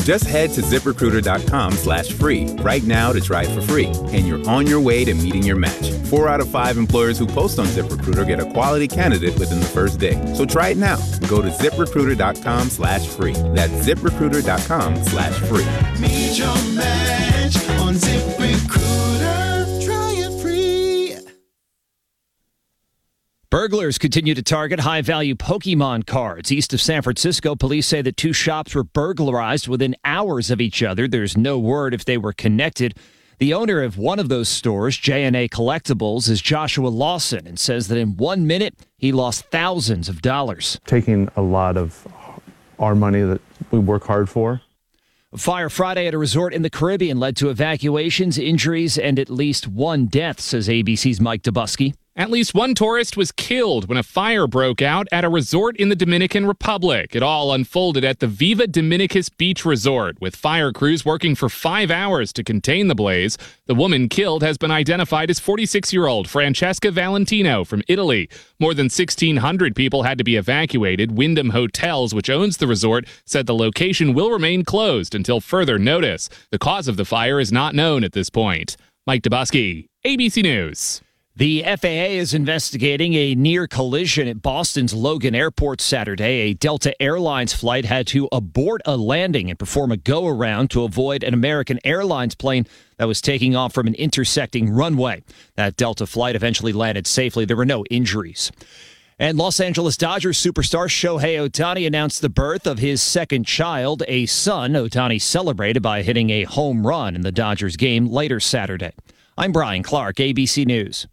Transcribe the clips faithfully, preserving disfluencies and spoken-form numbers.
Just head to ZipRecruiter.com slash free right now to try it for free, and you're on your way to meeting your match. Four out of five employers who post on ZipRecruiter get a quality candidate within the first day. So try it now. Go to ZipRecruiter.com slash free. That's ZipRecruiter.com slash free. Meet your match on ZipRecruiter. Try it free. Burglars continue to target high-value Pokemon cards. East of San Francisco, police say that two shops were burglarized within hours of each other. There's no word if they were connected. The owner of one of those stores, J and A Collectibles, is Joshua Lawson, and says that in one minute, he lost thousands of dollars. Taking a lot of our money that we work hard for. A fire Friday at a resort in the Caribbean led to evacuations, injuries, and at least one death, says A B C's Mike Dubusky. At least one tourist was killed when a fire broke out at a resort in the Dominican Republic. It all unfolded at the Viva Dominicus Beach Resort, with fire crews working for five hours to contain the blaze. The woman killed has been identified as forty-six-year-old Francesca Valentino from Italy. More than sixteen hundred people had to be evacuated. Wyndham Hotels, which owns the resort, said the location will remain closed until further notice. The cause of the fire is not known at this point. Mike Dubusky, A B C News. The F A A is investigating a near collision at Boston's Logan Airport Saturday. A Delta Airlines flight had to abort a landing and perform a go-around to avoid an American Airlines plane that was taking off from an intersecting runway. That Delta flight eventually landed safely. There were no injuries. And Los Angeles Dodgers superstar Shohei Ohtani announced the birth of his second child, a son. Ohtani celebrated by hitting a home run in the Dodgers game later Saturday. I'm Brian Clark, A B C News.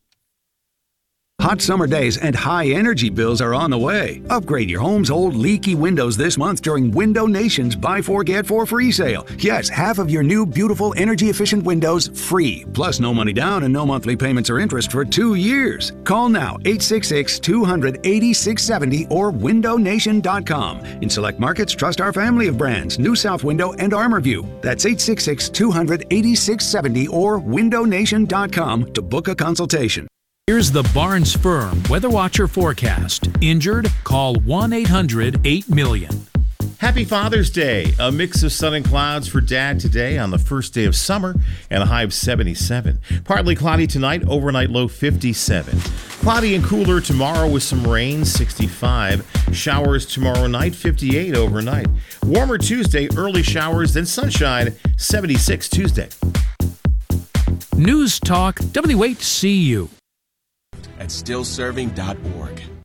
Hot summer days and high energy bills are on the way. Upgrade your home's old leaky windows this month during Window Nation's Buy Four Get Four free sale. Yes, half of your new beautiful energy efficient windows free. Plus no money down and no monthly payments or interest for two years. Call now eight six six, two hundred, eighty-six seventy or window nation dot com. In select markets, trust our family of brands, New South Window and ArmorView. That's eight six six, two hundred, eighty-six seventy or window nation dot com to book a consultation. Here's the Barnes Firm Weather Watcher forecast. Injured? Call one eight hundred eight million. Happy Father's Day. A mix of sun and clouds for Dad today on the first day of summer and a high of seventy-seven. Partly cloudy tonight, overnight low fifty-seven. Cloudy and cooler tomorrow with some rain, sixty-five. Showers tomorrow night, fifty-eight overnight. Warmer Tuesday, early showers, then sunshine, seventy-six Tuesday. News Talk W eight C U. At still serving dot org.